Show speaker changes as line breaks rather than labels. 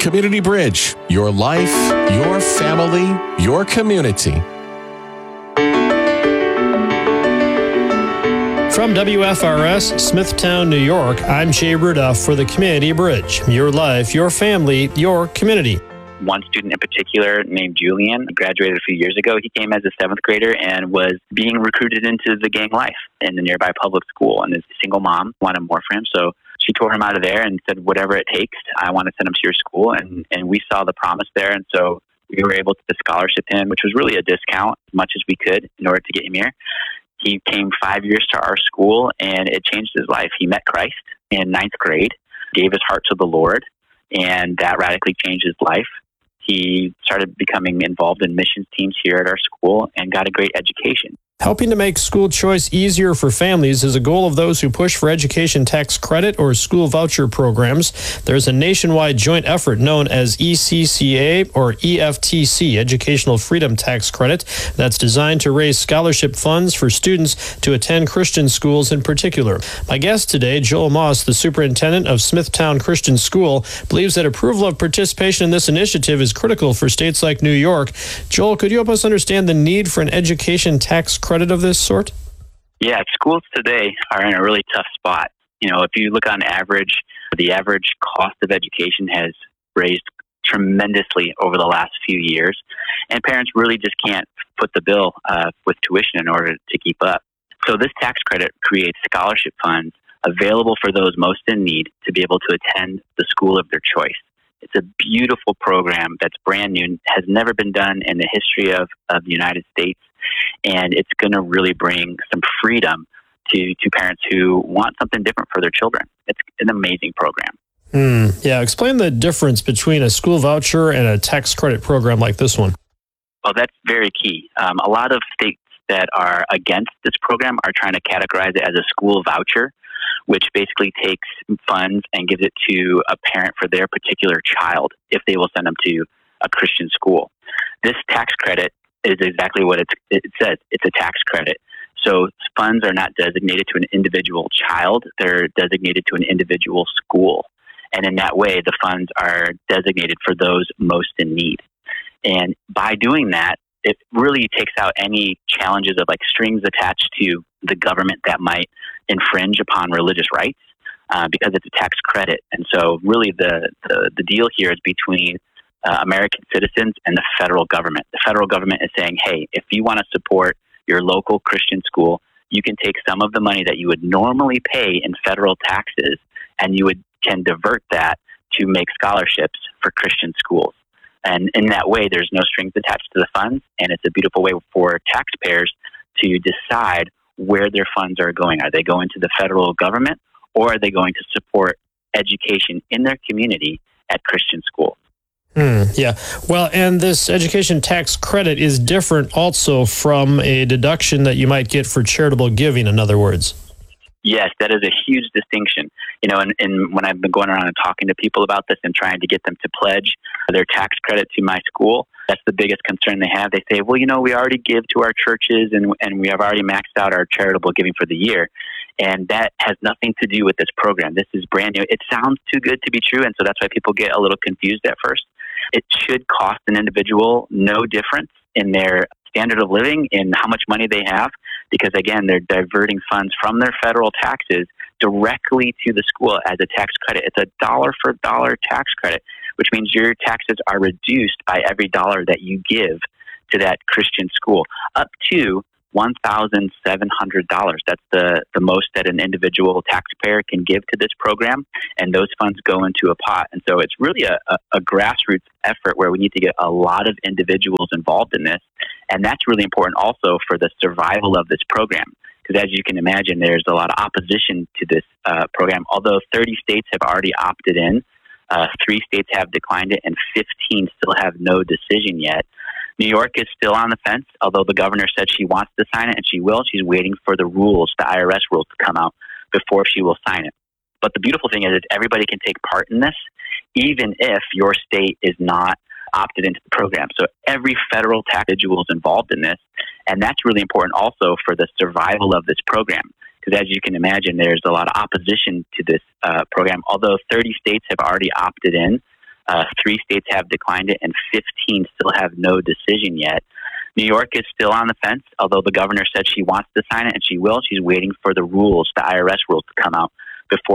Community Bridge, your life, your family, your community.
From WFRS, Smithtown, New York, I'm Jay Rudoff for the Community Bridge. Your life, your family, your community.
One student in particular named Julian graduated a few years ago. He came as a 7th grader and was being recruited into the gang life in the nearby public school. And his single mom wanted more for him, so she tore him out of there and said, whatever it takes, I want to send him to your school. And we saw the promise there, and so we were able to scholarship him, which was really a discount as much as we could in order to get him here. He came 5 years to our school, and it changed his life. He met Christ in 9th grade, gave his heart to the Lord, and that radically changed his life. He started becoming involved in missions teams here at our school and got a great education.
Helping to make school choice easier for families is a goal of those who push for education tax credit or school voucher programs. There's a nationwide joint effort known as ECCA or EFTC, Educational Freedom Tax Credit, that's designed to raise scholarship funds for students to attend Christian schools in particular. My guest today, Joel Moss, the superintendent of Smithtown Christian School, believes that approval of participation in this initiative is critical for states like New York. Joel, could you help us understand the need for an education tax credit of this sort?
Yeah, schools today are in a really tough spot. If you look on average, the average cost of education has raised tremendously over the last few years, and parents really just can't foot the bill with tuition in order to keep up. So this tax credit creates scholarship funds available for those most in need to be able to attend the school of their choice. It's a beautiful program that's brand new, has never been done in the history of the United States, and it's going to really bring some freedom to parents who want something different for their children. It's an amazing program.
Yeah, explain the difference between a school voucher and a tax credit program like this one.
Well, that's very key. A lot of states that are against this program are trying to categorize it as a school voucher, which basically takes funds and gives it to a parent for their particular child if they will send them to a Christian school. This tax credit is exactly what it says. It's a tax credit. So funds are not designated to an individual child. They're designated to an individual school. And in that way, the funds are designated for those most in need. And by doing that, it really takes out any challenges of strings attached to the government that might infringe upon religious rights because it's a tax credit. And so really the deal here is between American citizens and the federal government. The federal government is saying, hey, if you want to support your local Christian school, you can take some of the money that you would normally pay in federal taxes and can divert that to make scholarships for Christian schools. And in that way, there's no strings attached to the funds, and it's a beautiful way for taxpayers to decide where their funds are going. Are they going to the federal government, or are they going to support education in their community at Christian schools?
Yeah. Well, and this education tax credit is different also from a deduction that you might get for charitable giving, in other words.
Yes, that is a huge distinction. And when I've been going around and talking to people about this and trying to get them to pledge their tax credit to my school, that's the biggest concern they have. They say, well, we already give to our churches and we have already maxed out our charitable giving for the year. And that has nothing to do with this program. This is brand new. It sounds too good to be true, and so that's why people get a little confused at first. It should cost an individual no difference in their standard of living, in how much money they have, because again, they're diverting funds from their federal taxes directly to the school as a tax credit. It's a dollar for dollar tax credit, which means your taxes are reduced by every dollar that you give to that Christian school, up to $1,700. That's the most that an individual taxpayer can give to this program, and those funds go into a pot. And so it's really a grassroots effort where we need to get a lot of individuals involved in this, and that's really important also for the survival of this program, because as you can imagine, there's a lot of opposition to this program. Although 30 states have already opted in, 3 states have declined it, and 15 still have no decision yet. New York is still on the fence, although the governor said she wants to sign it, and she will. She's waiting for the rules, the IRS rules, to come out before she will sign it. But the beautiful thing is that everybody can take part in this, even if your state is not opted into the program. So every federal tax individual is involved in this, and that's really important also for the survival of this program. Because as you can imagine, there's a lot of opposition to this program. Although 30 states have already opted in, 3 states have declined it, and 15 still have no decision yet. New York is still on the fence, although the governor said she wants to sign it, and she will. She's waiting for the rules, the IRS rules, to come out before